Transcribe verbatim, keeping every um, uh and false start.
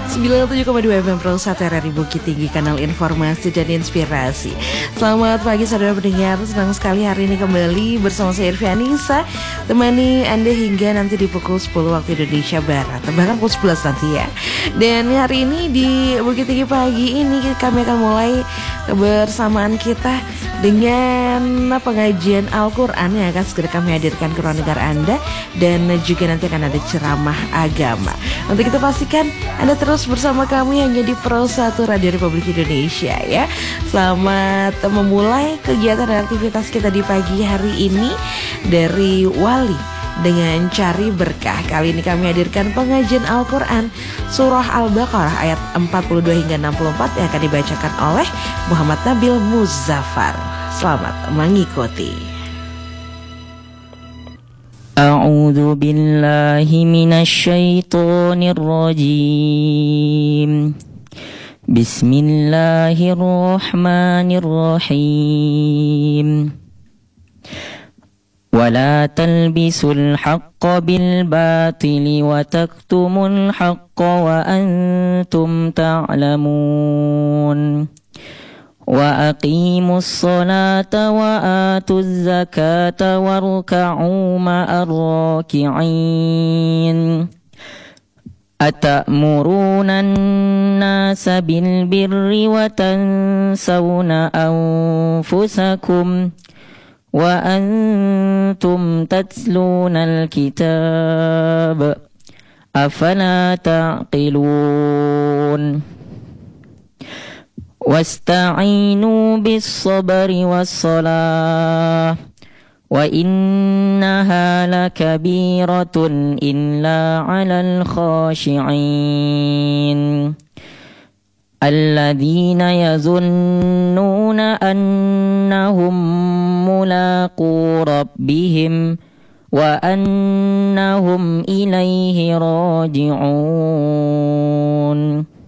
sembilan puluh tujuh koma dua F M Pro satu R R I Bukit Tinggi, kanal informasi dan inspirasi. Selamat pagi saudara pendengar, senang sekali hari ini kembali bersama saya Irvi Anissa, temani Anda hingga nanti di pukul sepuluh waktu Indonesia Barat, bahkan pukul sebelas nanti ya. Dan hari ini di Bukit Tinggi pagi ini kami akan mulai bersamaan kita dengan pengajian Al-Quran yang akan segera kami hadirkan ke ruang dengar Anda. Dan juga nanti akan ada ceramah agama. Untuk itu pastikan Anda terus bersama kami hanya di Pro satu Radio Republik Indonesia ya. Selamat memulai kegiatan dan aktivitas kita di pagi hari ini dari Wali dengan cari berkah. Kali ini kami hadirkan pengajian Al-Quran Surah Al-Baqarah ayat empat puluh dua hingga enam puluh empat yang akan dibacakan oleh Muhammad Nabil Muzaffar. Selamat mengikuti. A'udzu billahi minasy syaithanir rajim. Bismillahirrahmanirrahim. ولا تلبسوا الحق بالباطل وتكتموا الحق وأنتم تعلمون وأقيموا الصلاة وآتوا الزكاة واركعوا مع الراكعين أتأمرون الناس بالبر وتنسون أنفسكم وأنتم تتلون الكتاب أفلا تعقلون واستعينوا بالصبر والصلاة وإنها لكبيرة إلا على الخاشعين الذين يظنون أنهم ملاقو ربهم وأنهم إليه راجعون.